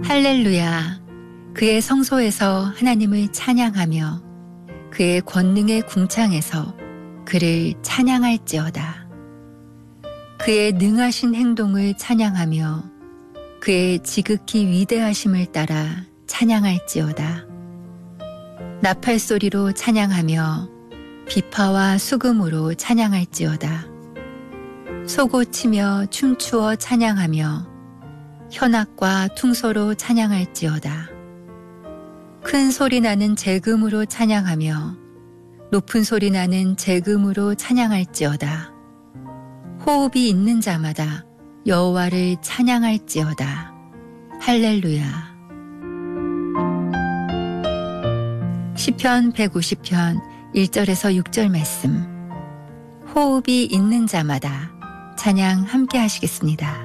할렐루야. 그의 성소에서 하나님을 찬양하며 그의 권능의 궁창에서 그를 찬양할지어다. 그의 능하신 행동을 찬양하며 그의 지극히 위대하심을 따라 찬양할지어다. 나팔소리로 찬양하며 비파와 수금으로 찬양할지어다. 소고치며 춤추어 찬양하며 현악과 퉁소로 찬양할지어다. 큰 소리 나는 재금으로 찬양하며 높은 소리 나는 재금으로 찬양할지어다. 호흡이 있는 자마다 여호와를 찬양할지어다. 할렐루야. 시편 150편 1절에서 6절 말씀. 호흡이 있는 자마다 찬양 함께 하시겠습니다.